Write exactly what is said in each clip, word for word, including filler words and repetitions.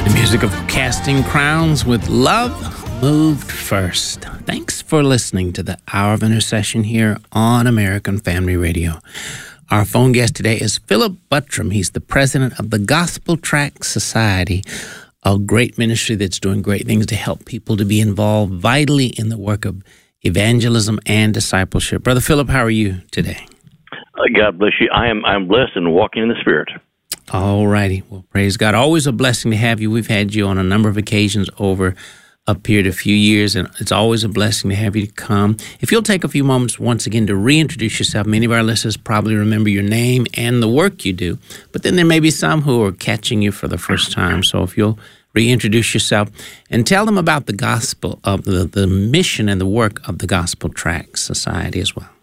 The music of Casting Crowns with Love Moved First. Thanks for listening to the Hour of Intercession here on American Family Radio. Our phone guest today is Philip Buttram. He's the president of the Gospel Tract Society, a great ministry that's doing great things to help people to be involved vitally in the work of evangelism and discipleship. Brother Philip, how are you today? Uh, God bless you. I am I'm blessed and walking in the Spirit. All righty. Well, praise God. Always a blessing to have you. We've had you on a number of occasions over a period of a few years, and it's always a blessing to have you to come. If you'll take a few moments once again to reintroduce yourself. Many of our listeners probably remember your name and the work you do, but then there may be some who are catching you for the first time. So if you'll reintroduce yourself and tell them about the gospel of the, the mission and the work of the Gospel Tract Society as well.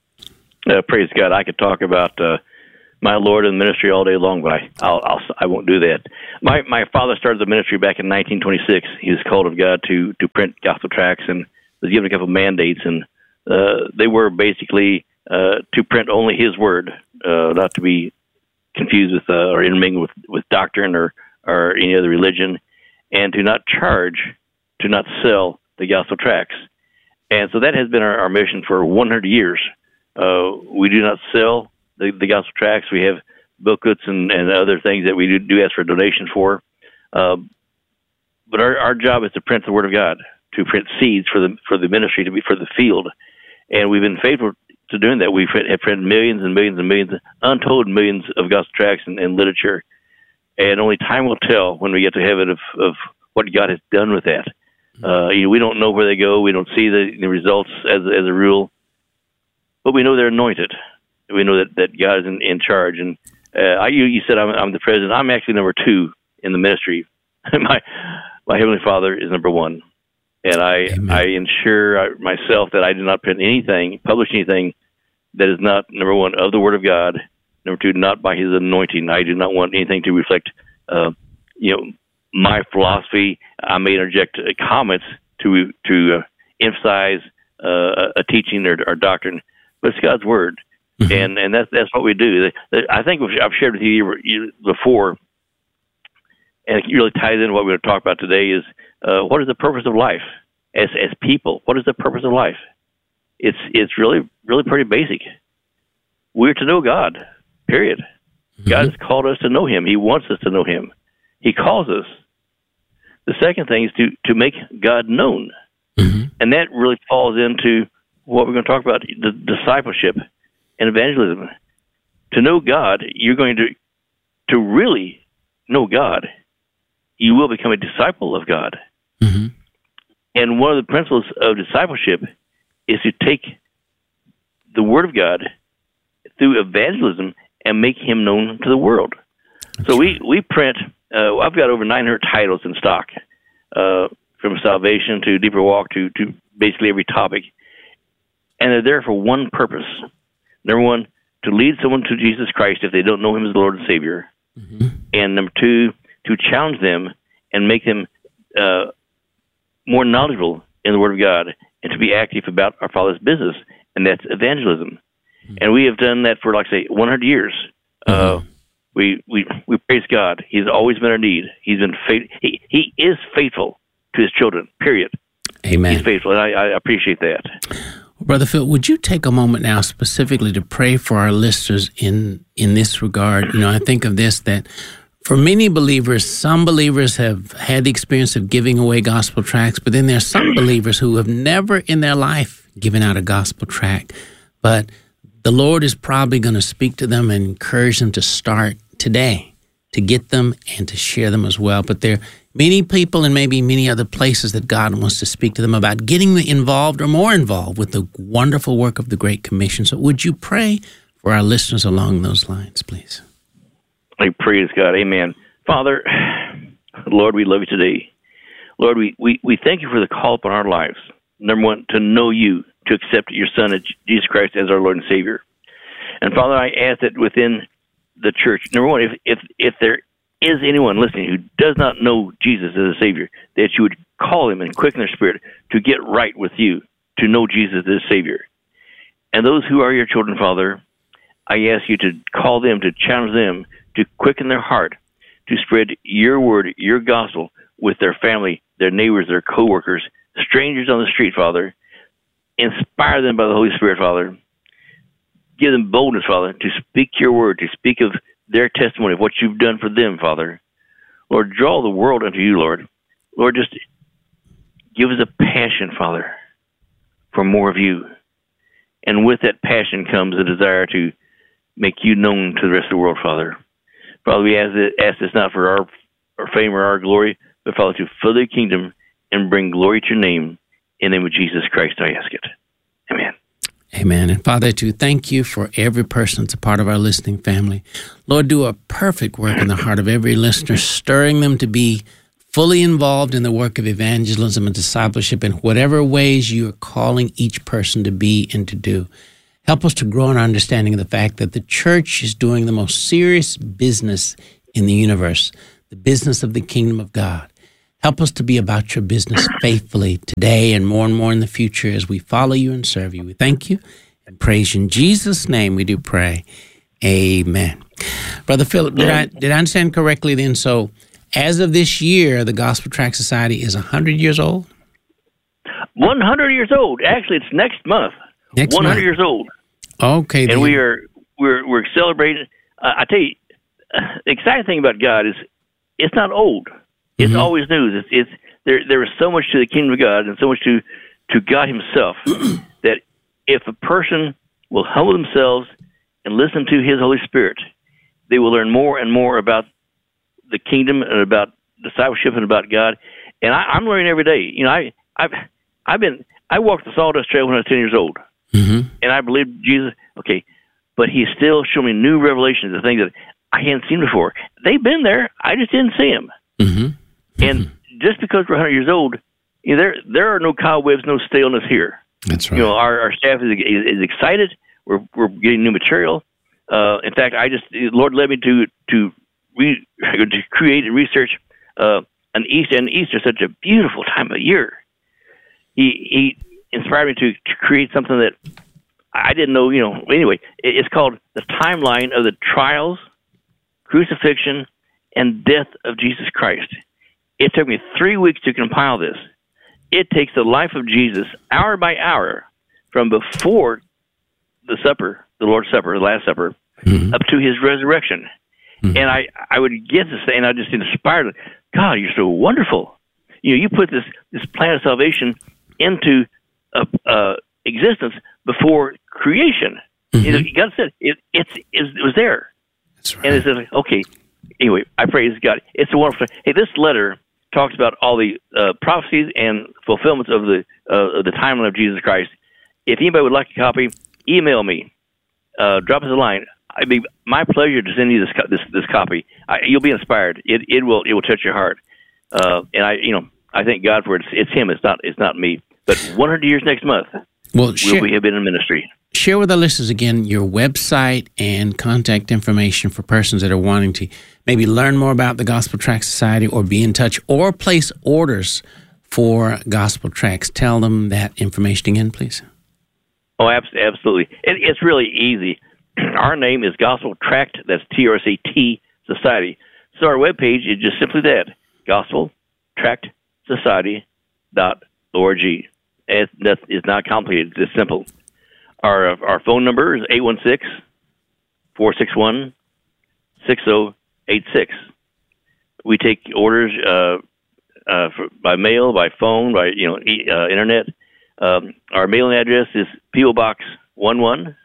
Uh, praise God. I could talk about uh, my Lord and ministry all day long, but I I'll, I'll, I won't do that. My my father started the ministry back in nineteen twenty-six. He was called of God to, to print gospel tracts and was given a couple of mandates, and uh, they were basically uh, to print only His Word, uh, not to be confused with uh, or intermingled with, with doctrine or, or any other religion, and to not charge, to not sell the gospel tracts. And so that has been our, our mission for one hundred years. Uh, we do not sell the, the gospel tracts. We have booklets and, and other things that we do, do ask for donations for. Uh, but our, our job is to print the Word of God, to print seeds for the for the ministry, to be for the field. And we've been faithful to doing that. We've have printed millions and millions and millions, untold millions of gospel tracts and, and literature. And only time will tell when we get to heaven of, of what God has done with that. Uh, you know, we don't know where they go. We don't see the, the results as as a rule. But we know they're anointed. We know that, that God is in, in charge. And uh, I, you, you said I'm, I'm the president. I'm actually number two in the ministry. my my Heavenly Father is number one. And I Amen. I ensure myself that I do not print anything, publish anything that is not, number one, of the Word of God. Number two, not by His anointing. I do not want anything to reflect, uh, you know, my philosophy. I may interject uh, comments to to uh, emphasize uh, a teaching or, or doctrine, but it's God's Word. Mm-hmm. And and that's that's what we do. I think I've shared with you before, and it really ties into what we're going to talk about today. Is uh, what is the purpose of life as as people? What is the purpose of life? It's it's really really pretty basic. We're to know God. Period. Mm-hmm. God has called us to know Him. He wants us to know Him. He calls us. The second thing is to to make God known, mm-hmm. and that really falls into what we're going to talk about: the discipleship and evangelism. To know God, you're going to, to really know God, you will become a disciple of God. Mm-hmm. And one of the principles of discipleship is to take the Word of God through evangelism and make Him known to the world. That's so we, we print, uh, I've got over nine hundred titles in stock, uh, from salvation to deeper walk to, to basically every topic. And they're there for one purpose. Number one, to lead someone to Jesus Christ if they don't know Him as the Lord and Savior. Mm-hmm. And number two, to challenge them and make them uh, more knowledgeable in the Word of God and to be active about our Father's business, and that's evangelism. Mm-hmm. And we have done that for, like I say, one hundred years. Mm-hmm. Uh, we, we we praise God. He's always been our need. He's been faith- he, he is faithful to His children, period. Amen. He's faithful, and I, I appreciate that. Brother Phil, would you take a moment now specifically to pray for our listeners in in this regard? You know, I think of this, that for many believers, some believers have had the experience of giving away gospel tracts, but then there are some believers who have never in their life given out a gospel tract. But the Lord is probably going to speak to them and encourage them to start today, to get them and to share them as well. But there are many people and maybe many other places that God wants to speak to them about getting involved or more involved with the wonderful work of the Great Commission. So would you pray for our listeners along those lines, please? I praise God. Amen. Father, Lord, we love You today. Lord, we, we, we thank You for the call upon our lives. Number one, to know You, to accept Your Son, Jesus Christ, as our Lord and Savior. And Father, I ask that within the church, number one, if if, if there is anyone listening who does not know Jesus as a Savior, that You would call him and quicken their spirit to get right with You, to know Jesus as a Savior. And those who are Your children, Father, I ask You to call them, to challenge them, to quicken their heart, to spread your word, your gospel with their family, their neighbors, their coworkers, strangers on the street, Father. Inspire them by the Holy Spirit, Father. Give them boldness, Father, to speak your word, to speak of their testimony of what you've done for them, Father. Lord, draw the world unto you, Lord. Lord, just give us a passion, Father, for more of you. And with that passion comes a desire to make you known to the rest of the world, Father. Father, we ask, ask this not for our, our fame or our glory, but, Father, to fill the kingdom and bring glory to your name. In the name of Jesus Christ, I ask it. Amen. Amen. And Father, to thank you for every person that's a part of our listening family. Lord, do a perfect work in the heart of every listener, stirring them to be fully involved in the work of evangelism and discipleship in whatever ways you are calling each person to be and to do. Help us to grow in our understanding of the fact that the church is doing the most serious business in the universe, the business of the kingdom of God. Help us to be about your business faithfully today and more and more in the future as we follow you and serve you. We thank you and praise you. In Jesus' name we do pray. Amen. Brother Philip, did I, did I understand correctly then? So as of this year, the Gospel Tract Society is one hundred years old? one hundred years old. Actually, it's next month. Next one hundred month. years old. Okay. And then. we are, we're, we're celebrating. Uh, I tell you, uh, the exciting thing about God is it's not old. It's mm-hmm. always new. It's, it's there. There is so much to the kingdom of God, and so much to, to God Himself, that if a person will humble themselves and listen to His Holy Spirit, they will learn more and more about the kingdom and about discipleship and about God. And I, I'm learning every day. You know, I, I've, I've been, I walked the sawdust trail when I was ten years old, mm-hmm. and I believed Jesus. Okay, but He still showed me new revelations, the things that I hadn't seen before. They've been there. I just didn't see them. Mm-hmm. And just because we're one hundred years old, you know, there there are no cobwebs, no staleness here. That's right. You know, our, our staff is, is, is excited. We're we're getting new material. Uh, in fact, I just the Lord led me to to, re, to create and research uh, an Easter. And Easter is such a beautiful time of year. He he inspired me to, to create something that I didn't know. You know, anyway, it, it's called the timeline of the trials, crucifixion, and death of Jesus Christ. It took me three weeks to compile this. It takes the life of Jesus hour by hour from before the supper, the Lord's Supper, the Last Supper, mm-hmm. up to His resurrection. Mm-hmm. And I, I would get to say, and I just inspired, God, you're so wonderful. You know, you put this, this plan of salvation into uh, uh, existence before creation. Mm-hmm. You know, God said it, it's, it was there. That's right. And it says, okay, anyway, I praise God. It's a wonderful thing. Hey, this letter talks about all the uh, prophecies and fulfillments of the uh, of the timeline of Jesus Christ. If anybody would like a copy, email me. Uh, drop us a line. It'd be my pleasure to send you this this, this copy. I, you'll be inspired. It it will it will touch your heart. Uh, and I you know I thank God for it. It's, it's Him. It's not it's not me. But one hundred years next month, well, share, we have been in ministry. Share with our listeners again your website and contact information for persons that are wanting to maybe learn more about the Gospel Tract Society or be in touch or place orders for Gospel Tracts. Tell them that information again, please. Oh, absolutely. It, it's really easy. Our name is Gospel Tract, that's T R C T Society. So our webpage is just simply that, gospel tract society dot org. It, that is not complicated. It's simple. Our our phone number is eight one six, four six one, six zero eight six. We take orders uh, uh, for, by mail, by phone, by you know e- uh, internet. Um, our mailing address is P O Box one one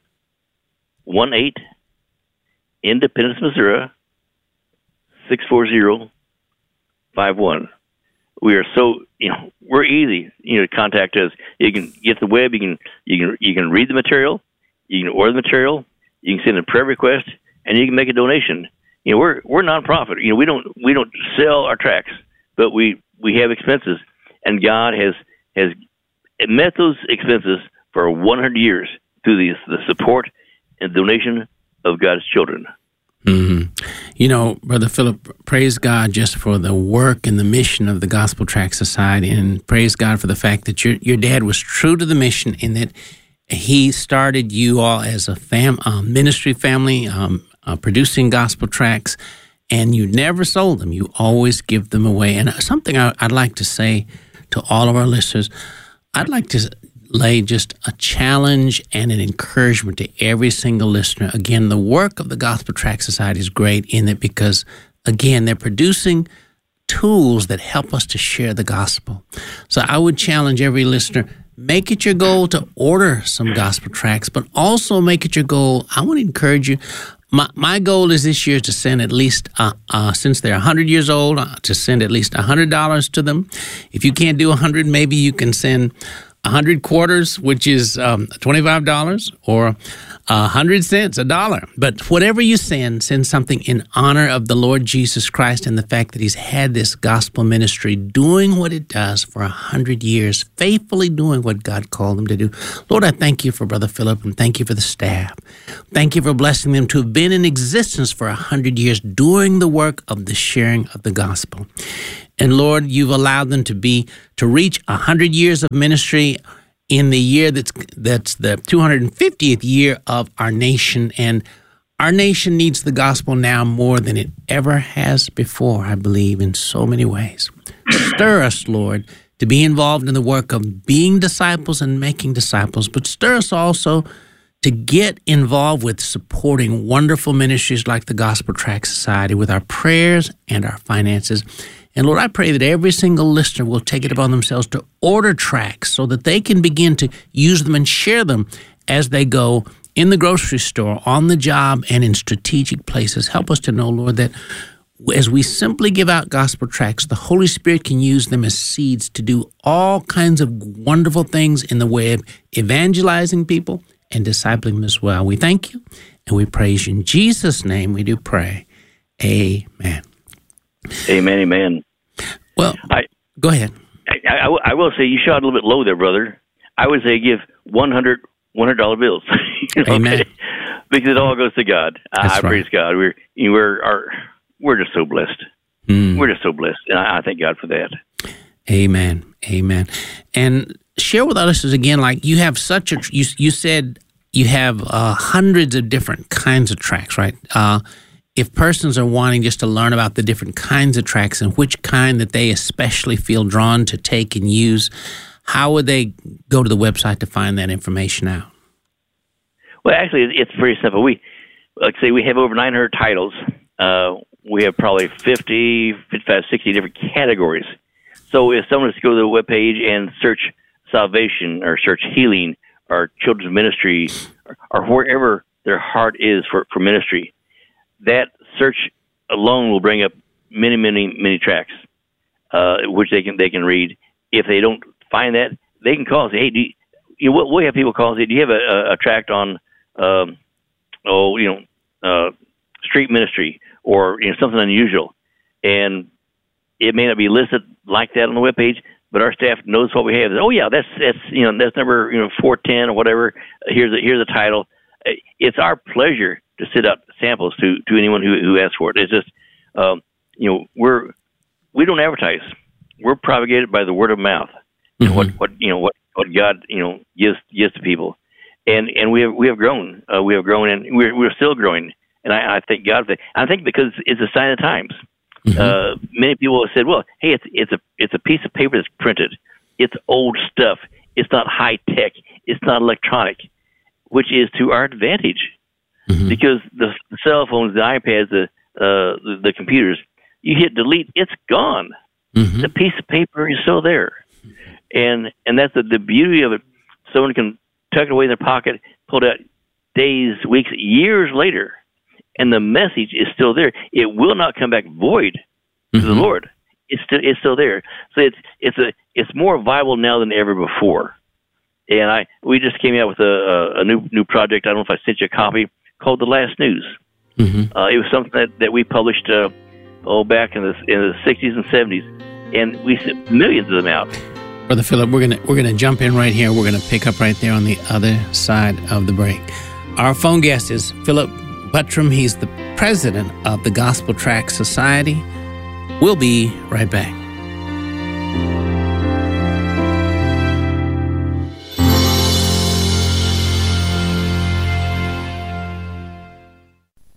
one eight, Independence, Missouri six four zero five one. We are so you know we're easy you know to contact us. You can get the web. You can you can you can read the material. You can order the material. You can send a prayer request, and you can make a donation. You know we're we're nonprofit. You know we don't we don't sell our tracts, but we, we have expenses, and God has has met those expenses for one hundred years through the the support and donation of God's children. Mm-hmm. You know, Brother Philip, praise God just for the work and the mission of the Gospel Tract Society, and praise God for the fact that your your dad was true to the mission in that he started you all as a fam, uh, ministry family, um, uh, producing gospel tracts, and you never sold them. You always give them away. And something I, I'd like to say to all of our listeners, I'd like to lay just a challenge and an encouragement to every single listener. Again, the work of the Gospel Tract Society is great in it because, again, they're producing tools that help us to share the gospel. So I would challenge every listener, make it your goal to order some gospel tracts, but also make it your goal. I want to encourage you. My my goal is this year to send at least, uh, uh, since they're one hundred years old, uh, to send at least one hundred dollars to them. If you can't do one hundred, maybe you can send one hundred quarters, which is um, twenty-five dollars, or one hundred cents, a dollar. But whatever you send, send something in honor of the Lord Jesus Christ and the fact that he's had this gospel ministry doing what it does for one hundred years, faithfully doing what God called him to do. Lord, I thank you for Brother Philip, and thank you for the staff. Thank you for blessing them to have been in existence for one hundred years, doing the work of the sharing of the gospel. And Lord, you've allowed them to be, to reach one hundred years of ministry in the year that's that's the two hundred fiftieth year of our nation. And our nation needs the gospel now more than it ever has before, I believe, in so many ways. Stir us, Lord, to be involved in the work of being disciples and making disciples, but stir us also to get involved with supporting wonderful ministries like the Gospel Tract Society with our prayers and our finances. And Lord, I pray that every single listener will take it upon themselves to order tracts so that they can begin to use them and share them as they go in the grocery store, on the job, and in strategic places. Help us to know, Lord, that as we simply give out gospel tracts, the Holy Spirit can use them as seeds to do all kinds of wonderful things in the way of evangelizing people and discipling them as well. We thank you and we praise you. In Jesus' name we do pray. Amen. Amen, amen. Well, I, go ahead. I, I, I will say you shot a little bit low there, brother. I would say give one hundred dollar bills. You know, amen. Okay? Because it all goes to God. That's I right. praise God. We're we're our, we're just so blessed. Mm. We're just so blessed, and I, I thank God for that. Amen, amen. And share with our listeners again, like you have such a, you, you said you have uh, hundreds of different kinds of tracts, right? Uh, if persons are wanting just to learn about the different kinds of tracts and which kind that they especially feel drawn to take and use, how would they go to the website to find that information out? Well, actually, it's pretty simple. We, like I say, we have over nine hundred titles. Uh, we have probably fifty, fifty-five, sixty different categories. So if someone was to go to the webpage and search salvation or search healing or children's ministry or, or wherever their heart is for, for ministry, that search alone will bring up many, many, many tracts, uh, which they can they can read. If they don't find that, they can call us. Hey, do you, you know, we have people call us. Do you have a, a, a tract on, um, oh, you know, uh, street ministry or you know something unusual? And it may not be listed like that on the webpage, but our staff knows what we have. Oh yeah, that's that's you know that's number you know four ten or whatever. Here's the here's the title. It's our pleasure to sit out samples to, to anyone who who asks for it. It's just um, you know we're we don't advertise. We're propagated by the word of mouth. Mm-hmm. And what what you know what, what God you know gives gives to people, and and we have we have grown. Uh, we have grown, and we're we're still growing. And I, I thank God for that. I think because it's a sign of the times. Mm-hmm. Uh, many people have said, "Well, hey, it's it's a it's a piece of paper that's printed. It's old stuff. It's not high tech. It's not electronic," which is to our advantage, mm-hmm. because the, the cell phones, the iPads, the, uh, the the computers, you hit delete, it's gone. Mm-hmm. The piece of paper is still there, and and that's the, the beauty of it. Someone can tuck it away in their pocket, pull it out days, weeks, years later. And the message is still there. It will not come back void to mm-hmm. the Lord. It's still it's still there. So it's it's a it's more viable now than ever before. And I we just came out with a, a, a new new project. I don't know if I sent you a copy called The Last News. Mm-hmm. Uh, it was something that, that we published uh, oh back in the in the sixties and seventies, and we sent millions of them out. Brother Philip, we're gonna we're gonna jump in right here. We're gonna pick up right there on the other side of the break. Our phone guest is Philip Buttram. He's the president of the Gospel Tract Society. We'll be right back. Hey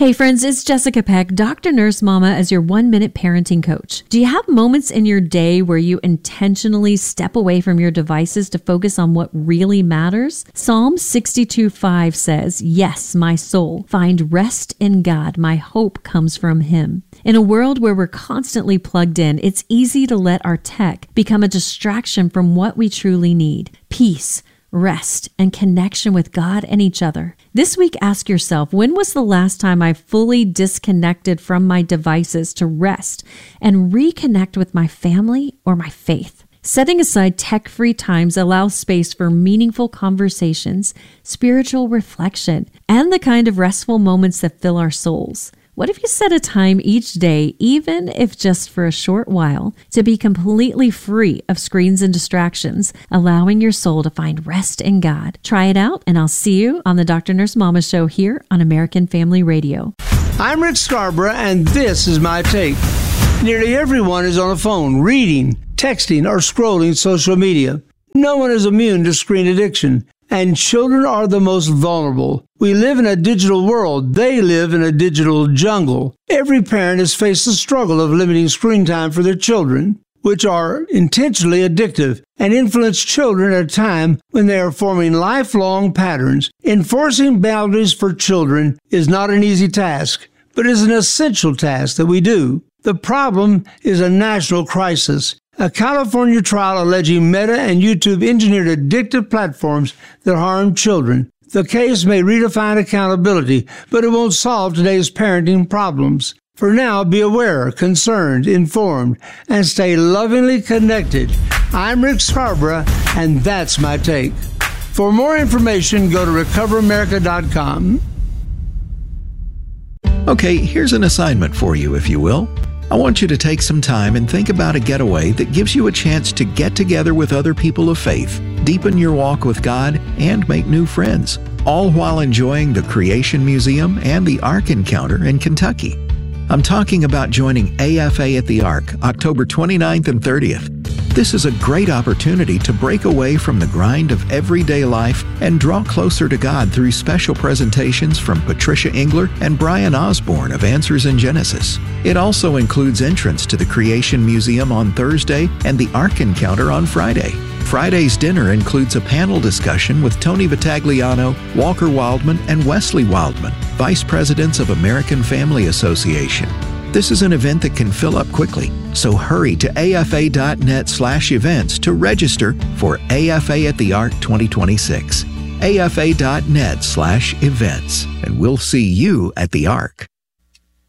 Hey friends, it's Jessica Peck, Doctor Nurse Mama, as your one-minute parenting coach. Do you have moments in your day where you intentionally step away from your devices to focus on what really matters? Psalm sixty-two five says, "Yes, my soul, find rest in God. My hope comes from Him." In a world where we're constantly plugged in, it's easy to let our tech become a distraction from what we truly need: peace, rest, and connection with God and each other. This week, ask yourself, when was the last time I fully disconnected from my devices to rest and reconnect with my family or my faith? Setting aside tech-free times allows space for meaningful conversations, spiritual reflection, and the kind of restful moments that fill our souls. What if you set a time each day, even if just for a short while, to be completely free of screens and distractions, allowing your soul to find rest in God? Try it out, and I'll see you on the Doctor Nurse Mama Show here on American Family Radio. I'm Rick Scarborough, and this is my take. Nearly everyone is on a phone, reading, texting, or scrolling social media. No one is immune to screen addiction. And children are the most vulnerable. We live in a digital world. They live in a digital jungle. Every parent has faced the struggle of limiting screen time for their children, which are intentionally addictive and influence children at a time when they are forming lifelong patterns. Enforcing boundaries for children is not an easy task, but is an essential task that we do. The problem is a national crisis. A California trial alleging Meta and YouTube engineered addictive platforms that harm children. The case may redefine accountability, but it won't solve today's parenting problems. For now, be aware, concerned, informed, and stay lovingly connected. I'm Rick Scarborough, and that's my take. For more information, go to recover america dot com. Okay, here's an assignment for you, if you will. I want you to take some time and think about a getaway that gives you a chance to get together with other people of faith, deepen your walk with God, and make new friends, all while enjoying the Creation Museum and the Ark Encounter in Kentucky. I'm talking about joining A F A at the Ark, October twenty-ninth and thirtieth. This is a great opportunity to break away from the grind of everyday life and draw closer to God through special presentations from Patricia Engler and Brian Osborne of Answers in Genesis. It also includes entrance to the Creation Museum on Thursday and the Ark Encounter on Friday. Friday's dinner includes a panel discussion with Tony Vitagliano, Walker Wildman, and Wesley Wildman, Vice Presidents of American Family Association. This is an event that can fill up quickly, so hurry to afa.net slash events to register for A F A at the Ark twenty twenty-six. afa.net slash events, and we'll see you at the Ark.